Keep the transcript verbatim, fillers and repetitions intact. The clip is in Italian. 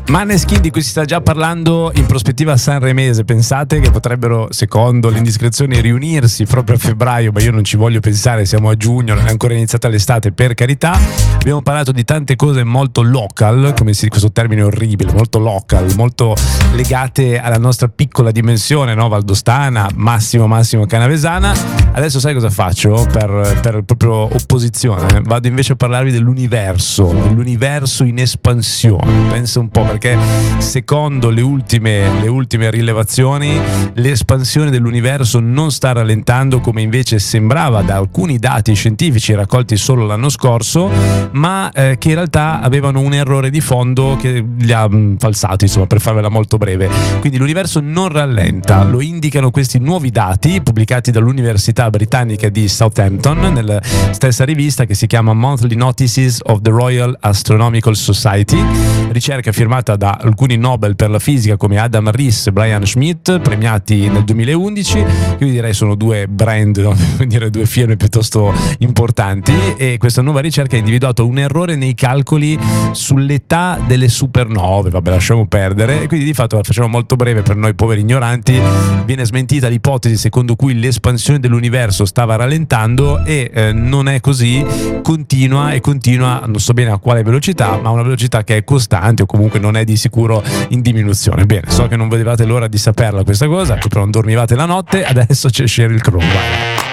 Maneskin, di cui si sta già parlando in prospettiva sanremese. Pensate che potrebbero, secondo le indiscrezioni, riunirsi proprio a febbraio, ma io non ci voglio pensare, siamo a giugno, non è ancora iniziata l'estate, per carità. Abbiamo parlato di tante cose molto local, come si, questo termine orribile, molto local, molto legate alla nostra piccola dimensione, no? Valdostana, massimo massimo canavesana. Adesso sai cosa faccio? Per, per proprio opposizione, vado invece a parlarvi dell'universo, dell'universo in espansione. Pensa un po', perché secondo le ultime, le ultime rilevazioni l'espansione dell'universo non sta rallentando come invece sembrava da alcuni dati scientifici raccolti solo l'anno scorso, ma eh, che in realtà avevano un errore di fondo che li ha mh, falsati, insomma, per farvela molto breve. Quindi l'universo non rallenta, lo indicano questi nuovi dati pubblicati dall'Università Britannica di Southampton nella stessa rivista che si chiama Monthly Notices of the Royal Astronomical Society, ricerca firmata da alcuni Nobel per la fisica come Adam Riess e Brian Schmidt, premiati nel duemilaundici. Quindi direi sono due brand, no? Dire due firme piuttosto importanti, e questa nuova ricerca ha individuato un errore nei calcoli sull'età delle supernove. Vabbè, lasciamo perdere. E quindi di fatto, la facciamo molto breve per noi poveri ignoranti, viene smentita l'ipotesi secondo cui l'espansione dell'universo stava rallentando, e eh, non è così, continua e continua, non so bene a quale velocità, ma una velocità che è costante o comunque non è di sicuro in diminuzione. Bene, so che non vedevate l'ora di saperla questa cosa, però non dormivate la notte, adesso c'è Sheryl Crow. Vai.